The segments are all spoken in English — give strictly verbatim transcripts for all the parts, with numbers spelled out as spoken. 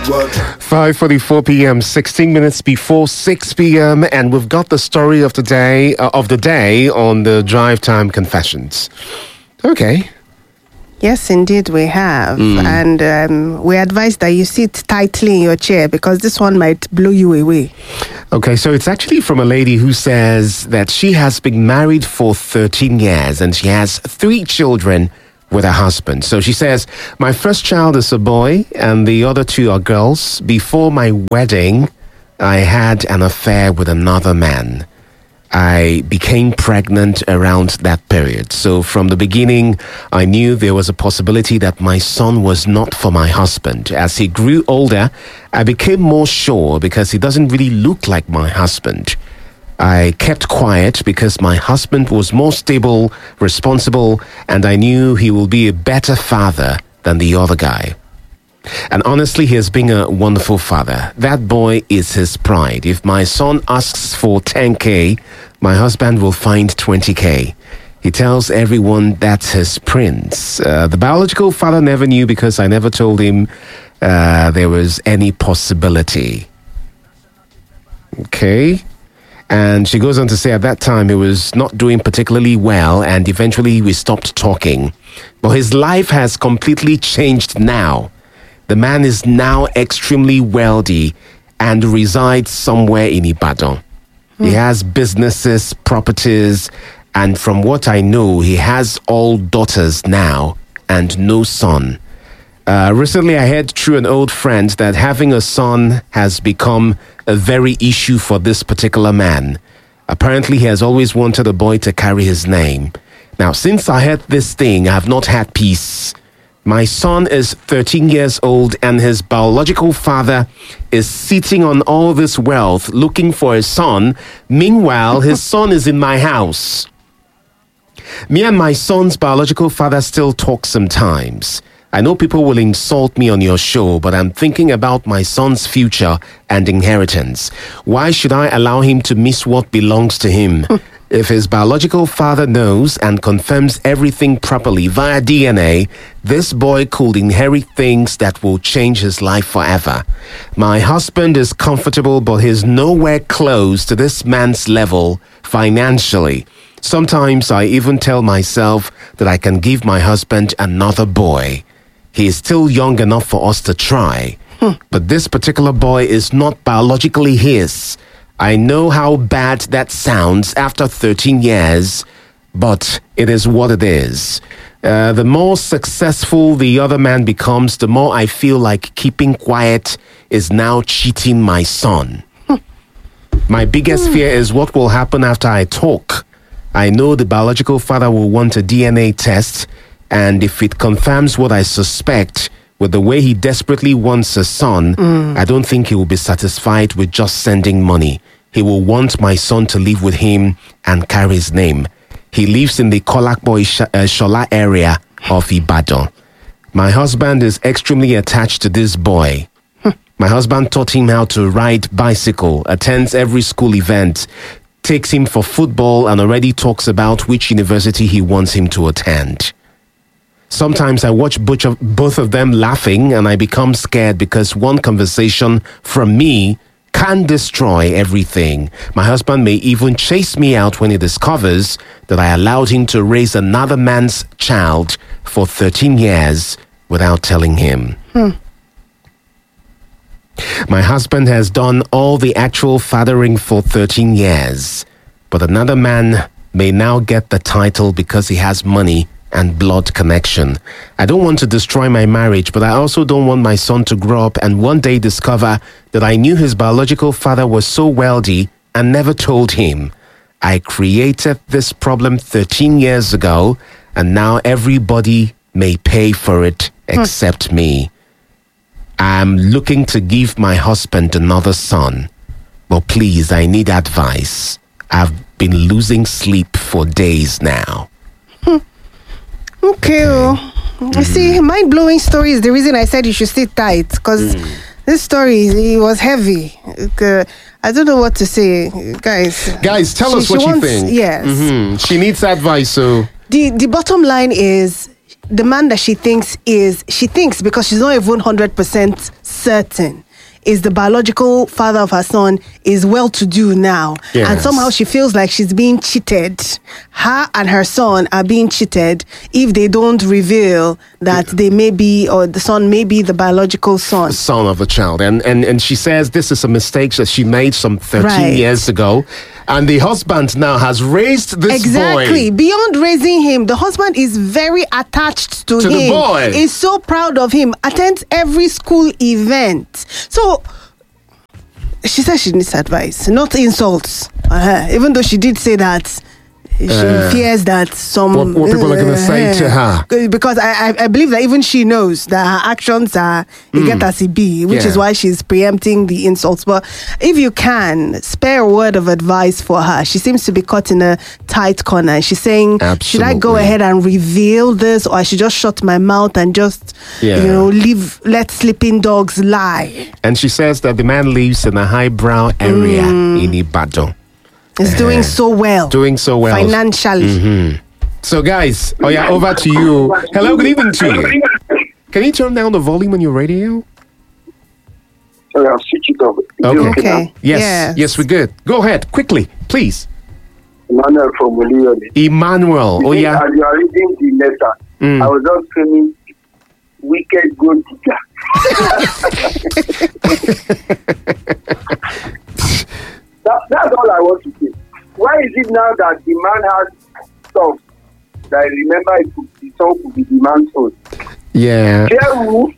five forty-four p.m., sixteen minutes before six p.m., and we've got the story of the day uh, of the day on the Drive Time Confessions. Okay. Yes, indeed, we have. Mm. And um, we advise that you sit tightly in your chair because this one might blow you away. Okay, so it's actually from a lady who says that she has been married for thirteen years and she has three children with her husband. So she says, my first child is a boy and the other two are girls. Before my wedding, I had an affair with another man. I became pregnant around that period. So from the beginning, I knew there was a possibility that my son was not for my husband. As he grew older, I became more sure because he doesn't really look like my husband. I kept quiet because my husband was more stable, responsible, and I knew he will be a better father than the other guy. And honestly, he has been a wonderful father. That boy is his pride. If my son asks for ten K, my husband will find twenty K. He tells everyone that's his prince. Uh, the biological father never knew because I never told him uh, there was any possibility. Okay. And she goes on to say at that time he was not doing particularly well and eventually we stopped talking. But his life has completely changed now. The man is now extremely wealthy and resides somewhere in Ibadan. Mm. He has businesses, properties, and from what I know, he has all daughters now and no son. Uh, recently, I heard through an old friend that having a son has become a very issue for this particular man. Apparently, he has always wanted a boy to carry his name. Now, since I heard this thing, I have not had peace. My son is thirteen years old and his biological father is sitting on all this wealth looking for a son. Meanwhile, his son is in my house. Me and my son's biological father still talk sometimes. I know people will insult me on your show, but I'm thinking about my son's future and inheritance. Why should I allow him to miss what belongs to him? If his biological father knows and confirms everything properly via D N A, this boy could inherit things that will change his life forever. My husband is comfortable, but he's nowhere close to this man's level financially. Sometimes I even tell myself that I can give my husband another boy. He is still young enough for us to try. Hmm. But this particular boy is not biologically his. I know how bad that sounds after thirteen years, but it is what it is. Uh, the more successful the other man becomes, the more I feel like keeping quiet is now cheating my son. My biggest fear is what will happen after I talk. I know the biological father will want a D N A test, and if it confirms what I suspect, with the way he desperately wants a son, mm. I don't think he will be satisfied with just sending money. He will want my son to live with him and carry his name. He lives in the Kolakboy Sh- uh, Shola area of Ibadan. My husband is extremely attached to this boy. My husband taught him how to ride bicycle, attends every school event, takes him for football, and already talks about which university he wants him to attend. Sometimes I watch both of them laughing and I become scared because one conversation from me can destroy everything. My husband may even chase me out when he discovers that I allowed him to raise another man's child for thirteen years without telling him. Hmm. My husband has done all the actual fathering for thirteen years, but another man may now get the title because he has money and blood connection. I don't want to destroy my marriage, but I also don't want my son to grow up and one day discover that I knew his biological father was so wealthy and never told him. I created this problem thirteen years ago, and now everybody may pay for it except hmm. me. I'm looking to give my husband another son, but please, I need advice. I've been losing sleep for days now. Hmm. Okay. okay. Mm. See, mind-blowing story is the reason I said you should sit tight, because mm. this story, it was heavy. Uh, I don't know what to say, guys. Guys, tell she, us what you wants, think. Yes. Mm-hmm. She needs advice, so... The, the bottom line is, the man that she thinks is, she thinks because she's not even one hundred percent certain is the biological father of her son is well-to-do now. Yes. And somehow she feels like she's being cheated. Her and her son are being cheated if they don't reveal that they may be, or the son may be the biological son. Son of the child. And, and, and she says this is a mistake that she made some thirteen Right. years ago. And the husband now has raised this Exactly. boy. Beyond raising him, the husband is very attached to, To him. the boy. Is so proud of him. Attends every school event. So she says she needs advice, not insults. Uh, even though she did say that she Uh, fears that some what- what people are gonna say to her. because I, I I believe that even she knows that her actions are you get as it be, which Yeah. is why she's preempting the insults. But if you can spare a word of advice for her, she seems to be caught in a tight corner. She's saying, should I go Absolutely. ahead and reveal this, or I should just shut my mouth and just Yeah. you know leave let sleeping dogs lie? And she says that the man lives in a highbrow area in Ibadan. Is doing so well, Doing so well. financially. So, guys, oh yeah, over to you. Hello, good evening to you. Can you turn down the volume on your radio? Sorry, I'll switch it off. Okay. Okay. Yes, Yes. yes, we're good. Go ahead, quickly, please. Emmanuel from Oliole. Emmanuel, oh yeah. As you are reading the letter, Mm. I was just screaming, wicked gold digger. that, that's all I want to say. Why is it now that the man has stuff that I remember it could, the song could be the man's own? Yeah. Jehu,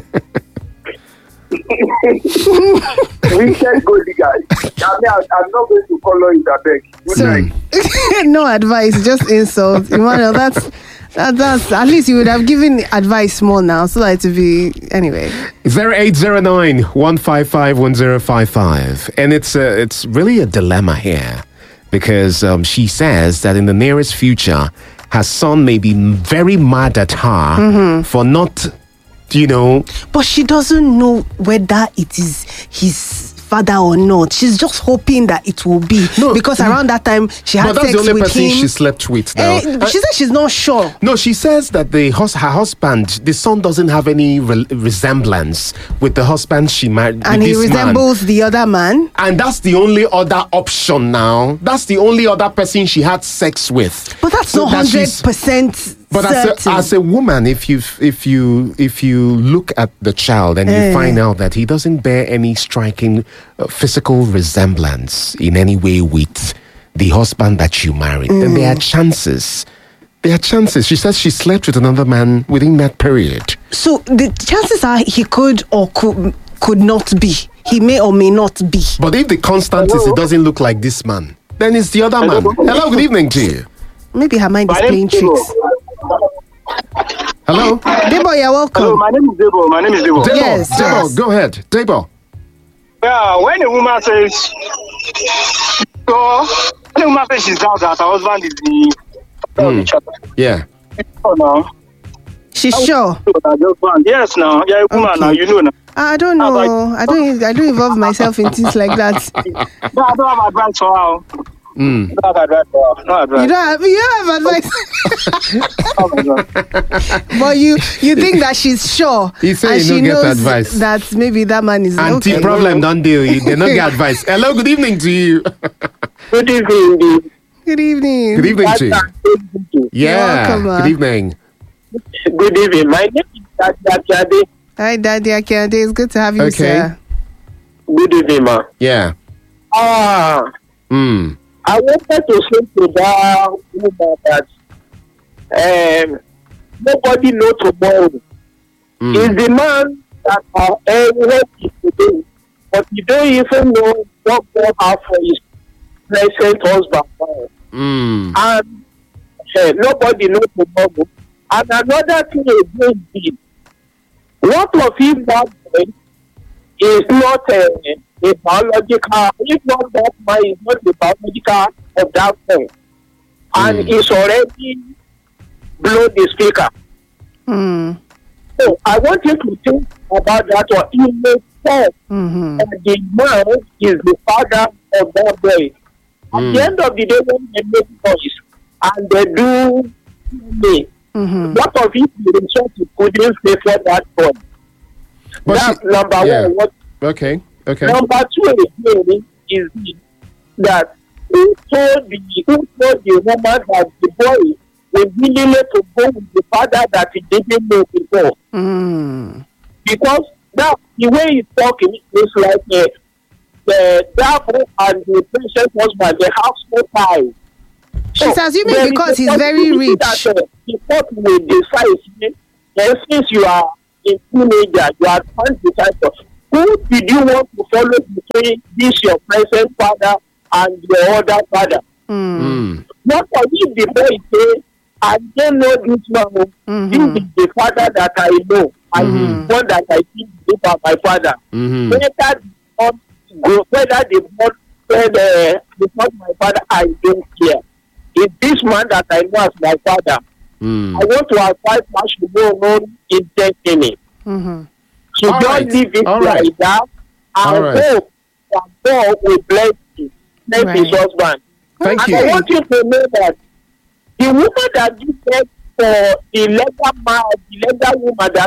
wicked gold digger. I mean, I, I'm not going to call on Isabel. Good So, night. no advice, just insults. Emmanuel, that's that, that's at least you would have given advice more now, so that it would be anyway. zero eight zero nine, one five five, one zero five five. And it's uh, it's really a dilemma here because um, she says that in the nearest future, her son may be very mad at her for not, you know, But she doesn't know whether it is his father or not. She's just hoping that it will be No, because around that time she had but that's sex the only with person him. she slept with now. Eh, Uh, she said she's not sure. No, she says that the hus- her husband, the son doesn't have any re- resemblance with the husband she married. And with he this man. resembles the other man. And that's the only other option now. That's the only other person she had sex with. But that's So not that hundred she's- percent But as a, certain. as a woman, if you if you if you look at the child and you Eh. find out that he doesn't bear any striking uh, physical resemblance in any way with the husband that you married, then there are chances. There are chances. She says she slept with another man within that period. So the chances are he could or could could not be. He may or may not be. But if the constant is it doesn't look like this man, then it's the other man. Hello, good evening to you. Maybe her mind is My name playing is Debo. tricks. Hello, Debo, you're welcome. Hello, my name is Debo. My name is Debo. Debo. Yes, Debo, yes. go ahead, Debo. Yeah, when a woman says, so when a woman says she's down that her husband is the Hmm. mm. child. Yeah. Oh, no. She's sure. Yes, now. Yeah, a woman Okay. now, you know now. I don't How about- know. I don't. I don't involve myself in things like that. No, I don't have advice for her. Mm. I don't have advice for her. No advice. You don't have. You don't have advice. Oh, my God. But you you think that she's sure, He say and he she no get knows advice. that maybe that man is Anti okay. problem don't deal. They don't get advice. Hello, good evening to you. Good evening. Good evening. Good evening to you. Yeah. welcome, ma. Good evening. Good evening. My name is Daddy. Hi, Daddy Akande. It's good to have you, Okay. sir. Good evening, ma. Yeah. Ah, Mm. I wanted to say to that woman that um, nobody knows tomorrow. Mm. Is the man that are helping today, but you don't even know what God has for his present husband now. Mm. And uh, nobody knows tomorrow. And another thing again is, what of if that boy is not a, a biological, if not that man is not the biological of that boy, and Mm. is already blown the speaker. Hmm. So I want you to think about that one. He may say Mm-hmm. that the man is the father of that boy. At Mm. the end of the day, when they make noise and they do me, Mm-hmm. what of it the relationship couldn't stay for that boy? But That's she- number yeah. one. What, Okay. Okay. number two again is this, that who told the who told the woman that the boy was willing to go with the father that he didn't know before. Mm. Because now the way he's talking is like uh, the devil and the precious husband, they have no ties. She's assuming there is because a he's very possibility rich. That, uh, the court will decide, and since you are a teenager, you are trying to decide, for, who did you want to follow between this your present father and your other father? Mm. Not for if the boy say, I don't know this man. Mhm. This is the father that I know, and Mhm. the one that I think is my father. Mhm. Whether the boy go, whether the boy said, uh, it's not my father, I don't care. It's this man that I know as my father. Mm. I want to advise her to go on in destiny. Mhm. So All don't right. leave it All like right. that. All I right. hope that God will bless you. Bless Right. his husband. Thank and you. I want you to know that the woman that you said for the legal man, the legal woman that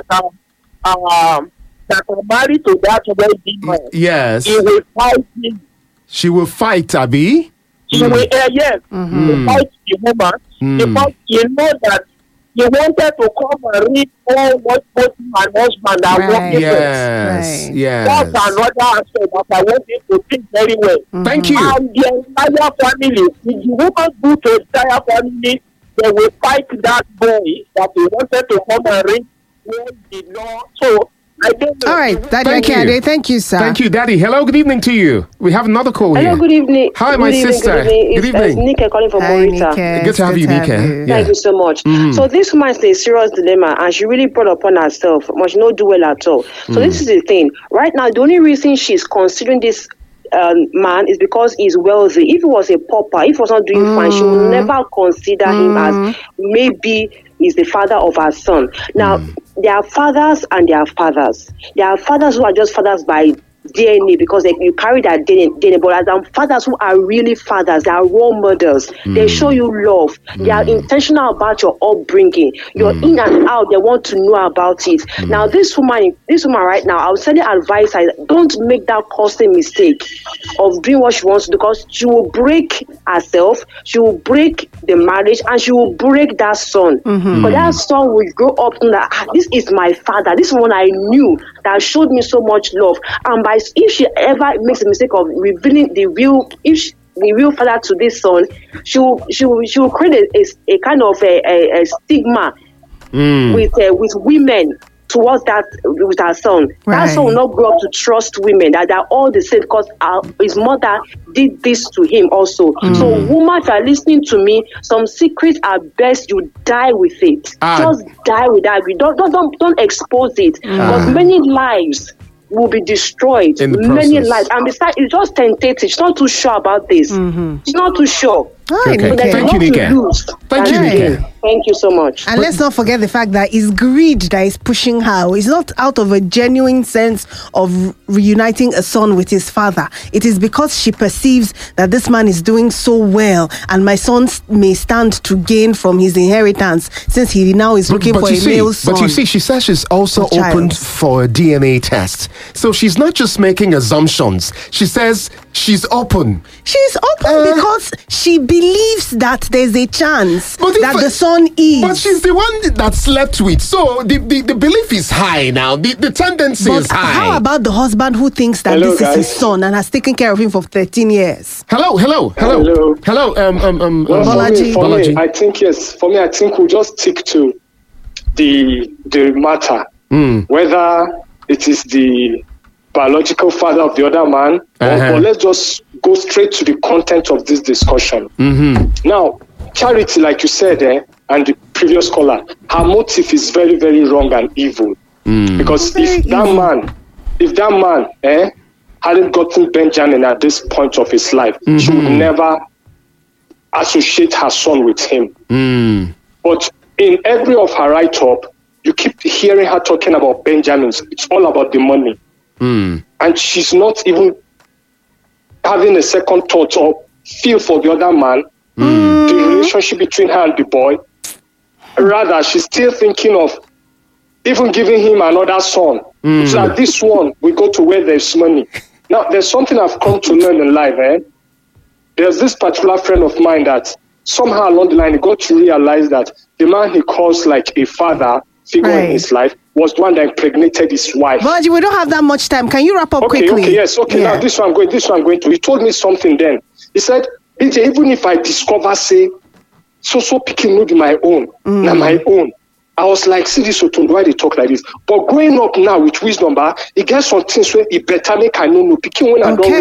are um that are married to that wedding man, Yes. he will fight him. She will fight, Abi. He will uh, yes, he Mhm. will fight the woman Mm. because he know that he wanted to come and read all what both him and husband are Right. working with. Yes. Right. Yes. That's another aspect that I want you to think very well. Thank you. And the entire family, if the woman go to the entire family, they will fight that boy that he wanted to come and read all the law. So I don't know. All right, Daddy Thank you. Akade, thank you, sir. Thank you, Daddy. Hello, good evening to you. We have another call Hello, here. good evening. Hi, good my evening, sister. Good evening. Good It's, uh, evening. Nika calling from Hi, Morita. Nika. Good to have you, Nika. you. Yeah. Thank you so much. Mhm. So this woman is a serious dilemma, and she really brought upon herself. Must not do well at all. So this is the thing. Right now, the only reason she's considering this um, man is because he's wealthy. If he was a pauper, if he was not doing fine, she would never consider him as maybe he's the father of her son. Now, there are fathers and there are fathers. There are fathers who are just fathers by D N A because they, you carry that D N A, but there are fathers who are really fathers. They are role models. They show you love. They are intentional about your upbringing. You're in and out. They want to know about it. Now, this woman, this woman right now, I would certainly advise her, don't make that costly mistake of doing what she wants to do, because she will break herself, she will break the marriage, and she will break that son. Because that son will grow up knowing that ah, this is my father. This one I knew that showed me so much love. And by if she ever makes a mistake of revealing the real, if she, the real father to this son, she will she will, she will create a, a, a kind of a, a, a stigma with uh, with women towards that with her son. Right. That son will not grow up to trust women, that they're all the same, because our, his mother did this to him also. So woman, if you're listening to me, some secrets are best you die with it. Ah. Just die with that. Don't don't don't, don't expose it, because many lives will be destroyed. In the Many process. lives. And besides, it's just tentative. She's not too sure about this. She's not too sure. All right, Okay. So there's Thank a you, lot to Nika. lose. Thank you, That's Nika. it. Thank you so much. And let's not forget the fact that it's greed that is pushing her. It's not out of a genuine sense of reuniting a son with his father. It is because she perceives that this man is doing so well, and my son s- may stand to gain from his inheritance, since he now is looking for you a see, male son. but you see, she says she's also A child. open for a D N A test. So she's not just making assumptions. She says she's open. She's open Uh, because she believes that there's a chance But if that I- the son is. But she's the one that slept with. So the, the, the belief is high now. The, the tendency But is high. how about the husband who thinks that Hello, this is his guys. son and has taken care of him for thirteen years? Hello, hello, hello. Hello. Hello, um, um, um, Well, um, for Bolaji. me, for Bolaji. me, I think yes. For me, I think we'll just stick to the the matter, Mm. whether it is the biological father of the other man, or, Uh-huh. or let's just go straight to the content of this discussion. Mm-hmm. Now, Charity, like you said, eh, and the previous caller, her motive is very, very wrong and evil. Mm. Because Very if that evil. man, if that man, eh, hadn't gotten Benjamin at this point of his life, she would never associate her son with him. Mm. But in every of her write-up, you keep hearing her talking about Benjamins. It's all about the money. Mm. And she's not even having a second thought or feel for the other man, the relationship between her and the boy. Rather, she's still thinking of even giving him another son. Mm. So that this one will go to where there's money. Now, there's something I've come to learn in life, eh? There's this particular friend of mine that somehow along the line, he got to realize that the man he calls like a father figure right. in his life was the one that impregnated his wife. But we don't have that much time. Can you wrap up okay, quickly? Okay, yes. Okay, yeah. Now this one I'm going, this one I'm going to. He told me something then. He said, even if I discover, say, so so picking would be my own, mm. now my own. I was like, see this Otundu, why they talk like this? But growing up now with wisdom, it gets some things where it better make I know no picking when okay. I don't